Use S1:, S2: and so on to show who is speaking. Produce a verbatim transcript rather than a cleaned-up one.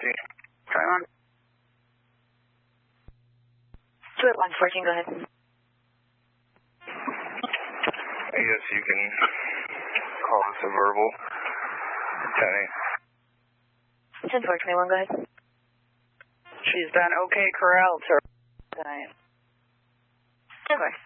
S1: Taxi. Try on.
S2: two eight one fourteen, go ahead.
S1: I guess you can call this a verbal. ten eight.
S2: ten four twenty-one, go ahead.
S3: She's been okay corralled, sir.
S2: ten four.